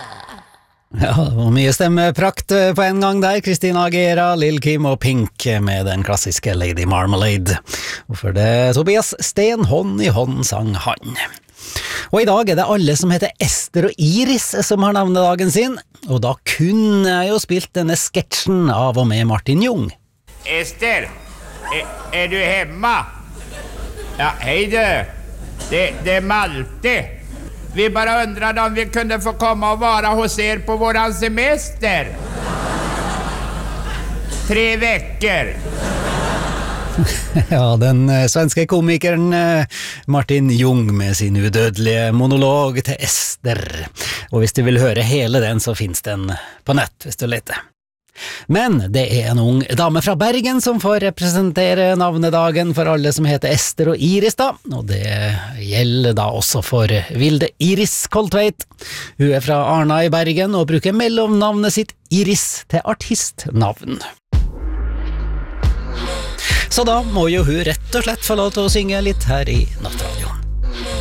Ja, det var mye stemmeprakt på en gang der. Christina Aguilera, Lil Kim og Pink med den klassiske Lady Marmalade. Og for det Tobias Sten, hånd i hånd sang han. Og i dag det alle som heter Ester og Iris som har navnedagen sin, og da kunne jeg jo spilt denne sketsjen av og med Martin Ljung. Ester, är du hemma? Ja, hej du. Det är Malte. Vi bara undrade om vi kunde få komma och vara hos er på våran semester. 3 veckor. Ja, den svenske komikeren Martin Ljung med sin udødelige monolog til Ester. Og hvis du vil høre hele den, så finnes den på nett hvis du leter. Men det en ung dame fra Bergen som får representere navnedagen for alle som heter Ester og Iris da, og det gjelder da også for Vilde Iris Koltveit. Hun fra Arna i Bergen og bruker mellomnavnet sitt Iris til artistnavn. Så da må jo hun rett og slett få lov til å synge litt her i Nattradio.